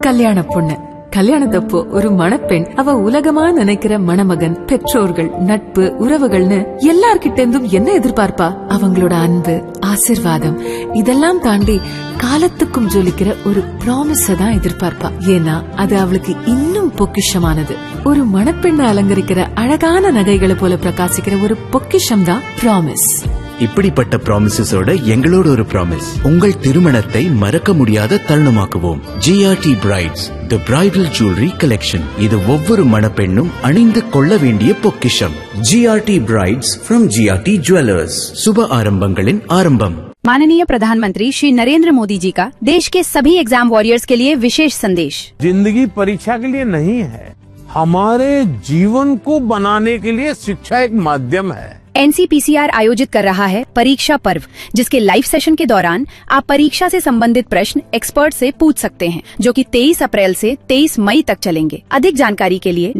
கல்யாண பொண்ணு. கல்யாணத்தப்போ ஒரு மணப்பெண் அவ உலகமா நினைக்கிற மணமகன், பெற்றோர்கள், நட்பு, உறவுகள்னு எல்லார்கிட்ட இருந்தும் என்ன எதிர்பார்ப்பா? அவங்களோட அன்பு, ஆசிர்வாதம் இதெல்லாம் தாண்டி காலத்துக்கும் ஜொலிக்கிற ஒரு ப்ராமிஸ தான் எதிர்பார்ப்பா. ஏன்னா அது அவளுக்கு இன்னும் பொக்கிஷமானது. ஒரு மணப்பெண்ணை அலங்கரிக்கிற அழகான நகைகளை போல பிரகாசிக்கிற ஒரு பொக்கிஷம் தான் ப்ராமிஸ். இப்படிப்பட்ட ப்ராமிசஸோட எங்களோட ஒரு ப்ராமிஸ், உங்கள் திருமணத்தை மறக்க முடியாத தருணமாக்குவோம். GRT Brides, The Bridal Jewelry Collection. இது ஒவ்வொரு மணப்பெண்ணும் அணிந்து கொள்ள வேண்டிய பொக்கிஷம். GRT Brides from GRT Jewelers. சுப ஆரம்பங்களின் ஆரம்பம். माननीय प्रधानमंत्री श्री नरेंद्र मोदी जी का देश के सभी एग्जाम वॉरियर्स के लिए विशेष संदेश। जिंदगी परीक्षा के लिए नहीं है, हमारे जीवन को बनाने के लिए शिक्षा एक माध्यम है। NCPCR आयोजित कर रहा है परीक्षा पर्व, जिसके लाइव सेशन के दौरान आप परीक्षा से संबंधित प्रश्न एक्सपर्ट से पूछ सकते हैं, जो कि 23 अप्रैल से 23 मई तक चलेंगे। अधिक जानकारी के लिए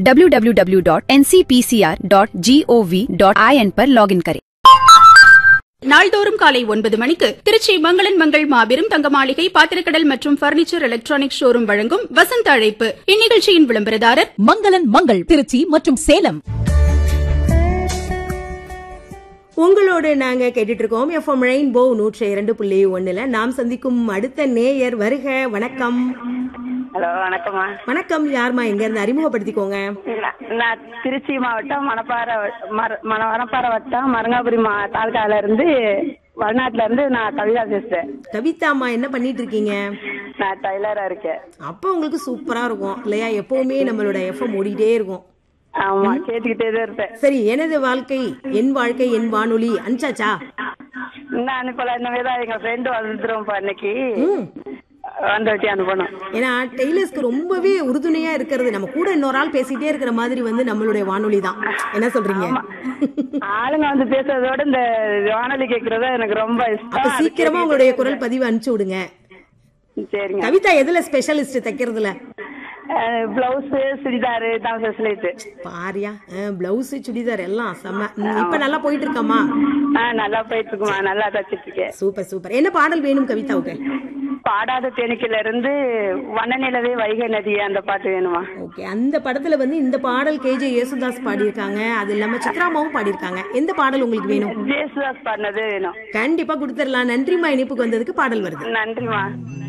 www.ncpcr.gov.in पर लॉगिन करें। நாள்தோறும் காலை 9 மணிக்கு திருச்சி மங்களன் மங்கள் மாபெரும் தங்க மாளிகை, பாத்திரக்கடல் மற்றும் பர்னிச்சர் எலக்ட்ரானிக் ஷோரூம் வழங்கும் வசந்த அழைப்பு. இந்நிகழ்ச்சியின் விளம்பரதாரர் மங்களன் மங்கள் திருச்சி மற்றும் சேலம். உங்களோடு நாங்க கேட்டுட்டு இருக்கோம் FM ரெயின்போ 102.1. நாம் சந்திக்கும் அடுத்த நேயர் வருக. வணக்கம். ஹலோ, வணக்கம்மா. வணக்கம். யாருமா, எங்க இருந்து அறிமுகப்படுத்திக்கோங்க. நான் திருச்சி மாவட்டம் மணப்பாறை வட்டம் மருங்காபுரி தாலுகால இருந்து வடநாட்டுல இருந்து நான் கவிதா பேசுறேன். கவிதாமா, என்ன பண்ணிட்டு இருக்கீங்க? நான் டைலரா இருக்கேன். அப்ப உங்களுக்கு சூப்பரா இருக்கும் இல்லையா? எப்பவுமே நம்மளோட FM ஓடிட்டே இருக்கும். ஆமா, கேட்டுக்கிட்டே தான் இருப்பேன். சரி, எனது வாழ்க்கை என் வாழ்க்கை என் வானொலி அனுப்பிச்சாச்சா? இன்னும் அனுப்பல. இனிமேதான் எங்க ஃப்ரெண்டு வந்துடும் அன்னைக்கு வந்துட்டு அனுப்பணும். ஏன்னா டெய்லர்ஸ்க்கு ரொம்பவே உறுதுணையா இருக்கிறது நம்ம கூட இன்னொரு ஆள் பேசிட்டே இருக்கிற மாதிரி நம்மளுடைய வானொலி தான். என்ன சொல்றீங்க? ஆளுங்க வந்து பேசுறதோட இந்த வானொலி கேட்கறத எனக்கு ரொம்ப இஷ்டம். அப்ப சீக்கிரமா உங்களுடைய குரல் பதிவு அனுப்பிச்சு விடுங்க. சரிங்க. கவிதா எதுல ஸ்பெஷலிஸ்ட்? தைக்கிறதுல? பிளவுஸ், சுடிதார் தான் ஸ்பெஷலிஸ்ட். பாரியா, பிளவுஸ் சுடிதார் எல்லாம் செம்ம. இப்ப நல்லா போயிட்டு இருக்கமா? நல்லா போயிட்டு இருக்குமா, நல்லா தச்சிட்டு இருக்கேன். Super super. என்ன பாடல் வேணும் கவிதாவுக்கு? பாடாத தேனிக்கில இருந்து வண்ணநிலவே வைகை நதி அந்த பாட்டு வேணுமா? ஓகே. அந்த படத்துல இந்த பாடல் KJ யேசுதாஸ் பாடியிருக்காங்க, அது இல்லாம சித்ராமாவும் பாடியிருக்காங்க. எந்த பாடல் உங்களுக்கு வேணும்? யேசுதாஸ் பாடினது வேணும். கண்டிப்பா கொடுத்துடலாம். நன்றிமா, இணைப்புக்கு வந்ததுக்கு. பாடல் வருது. நன்றிமா.